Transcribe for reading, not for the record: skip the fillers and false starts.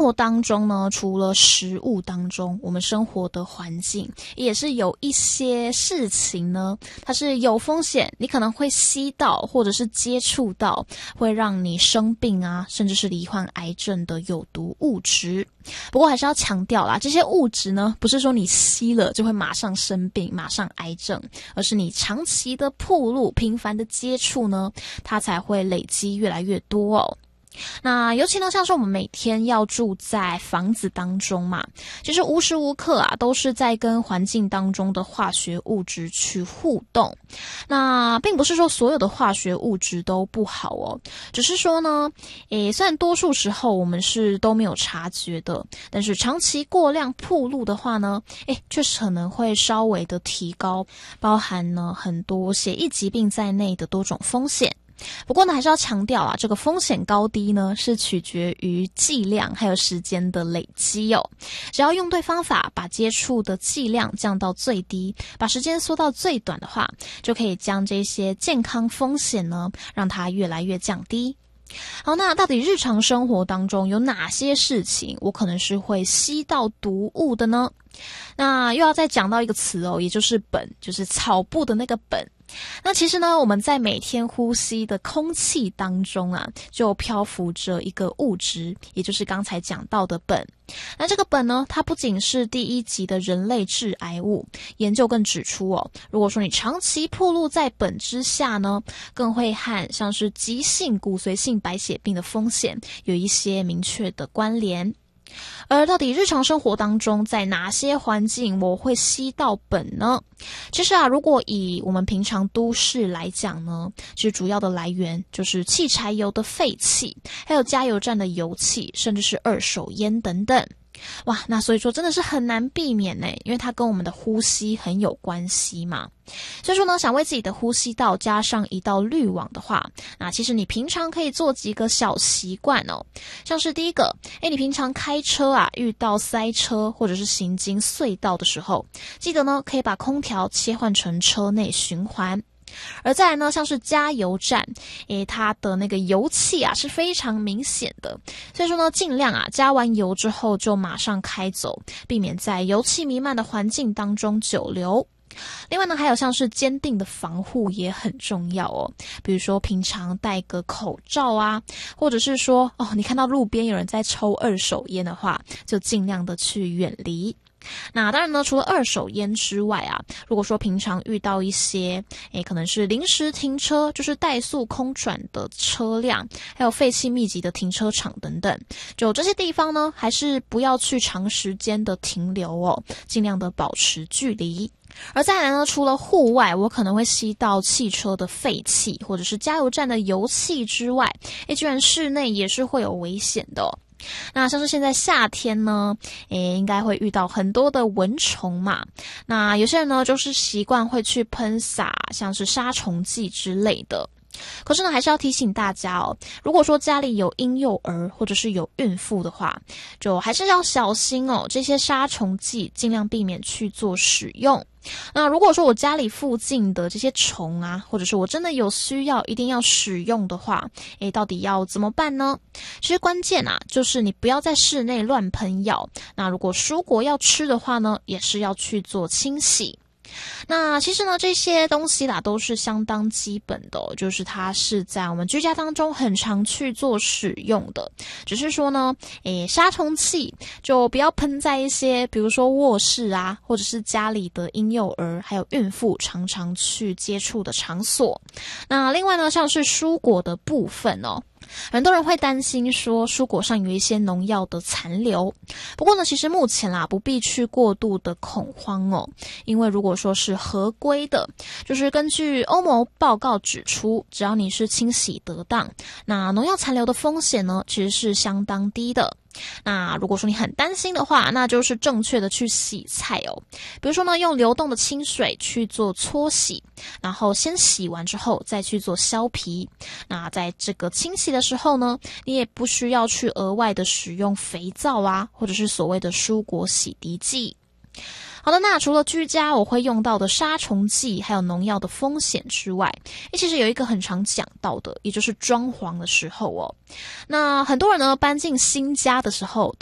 活当中呢，除了食物当中，我们生活的环境也是有一些事情呢，它是有风险，你可能会吸到或者是接触到会让你生病啊，甚至是罹患癌症的有毒物质。不过还是要强调啦，这些物质呢，不是说你吸了就会马上生病，马上癌症，而是你长期的暴露、频繁的接触呢，它才会累积越来越多哦。那尤其呢，像是我们每天要住在房子当中嘛，其实无时无刻啊都是在跟环境当中的化学物质去互动。那并不是说所有的化学物质都不好哦，只是说呢，虽然多数时候我们是都没有察觉的，但是长期过量暴露的话呢，确实可能会稍微的提高包含呢很多血液疾病在内的多种风险。不过呢，还是要强调啊，这个风险高低呢是取决于剂量还有时间的累积哦。只要用对方法，把接触的剂量降到最低，把时间缩到最短的话，就可以将这些健康风险呢让它越来越降低。好，那到底日常生活当中有哪些事情我可能是会吸到毒物的呢？那又要再讲到一个词哦，也就是苯，就是草布的那个苯。那其实呢，我们在每天呼吸的空气当中啊，就漂浮着一个物质，也就是刚才讲到的苯。那这个苯呢，它不仅是第一级的人类致癌物，研究更指出哦，如果说你长期暴露在苯之下呢，更会和像是急性骨髓性白血病的风险有一些明确的关联。而到底日常生活当中在哪些环境我会吸到苯呢？其实啊，如果以我们平常都市来讲呢，其实主要的来源就是汽柴油的废气，还有加油站的油气，甚至是二手烟等等。哇，那所以说真的是很难避免呢，因为它跟我们的呼吸很有关系嘛。所以说呢，想为自己的呼吸道加上一道滤网的话，那其实你平常可以做几个小习惯哦。像是第一个，你平常开车啊，遇到塞车或者是行经隧道的时候，记得呢可以把空调切换成车内循环。而再来呢，像是加油站，它的那个油气啊是非常明显的，所以说呢，尽量啊加完油之后就马上开走，避免在油气弥漫的环境当中久留。另外呢，还有像是坚定的防护也很重要哦，比如说平常戴个口罩啊，或者是说你看到路边有人在抽二手烟的话，就尽量的去远离。那当然呢，除了二手烟之外啊，如果说平常遇到一些可能是临时停车，就是怠速空转的车辆，还有废气密集的停车场等等，就这些地方呢，还是不要去长时间的停留哦，尽量的保持距离。而再来呢，除了户外我可能会吸到汽车的废气或者是加油站的油气之外，居然室内也是会有危险的哦。那像是现在夏天呢，应该会遇到很多的蚊虫嘛。那有些人呢，就是习惯会去喷洒像是杀虫剂之类的。可是呢，还是要提醒大家哦，如果说家里有婴幼儿或者是有孕妇的话，就还是要小心哦，这些杀虫剂尽量避免去做使用。那如果说我家里附近的这些虫啊，或者是我真的有需要一定要使用的话，到底要怎么办呢？其实关键啊，就是你不要在室内乱喷药。那如果蔬果要吃的话呢，也是要去做清洗。那其实呢，这些东西啦都是相当基本的哦，就是它是在我们居家当中很常去做使用的。只是说呢，杀虫剂就不要喷在一些比如说卧室啊，或者是家里的婴幼儿还有孕妇常常去接触的场所。那另外呢，像是蔬果的部分哦，很多人会担心说蔬果上有一些农药的残留，不过呢，其实目前啦不必去过度的恐慌哦，因为如果说是合规的，就是根据欧盟报告指出，只要你是清洗得当，那农药残留的风险呢其实是相当低的。那如果说你很担心的话，那就是正确的去洗菜哦。比如说呢，用流动的清水去做搓洗，然后先洗完之后再去做削皮。那在这个清洗的时候呢，你也不需要去额外的使用肥皂啊，或者是所谓的蔬果洗涤剂。好的，那除了居家我会用到的杀虫剂还有农药的风险之外，其实有一个很常讲到的，也就是装潢的时候哦。那很多人呢搬进新家的时候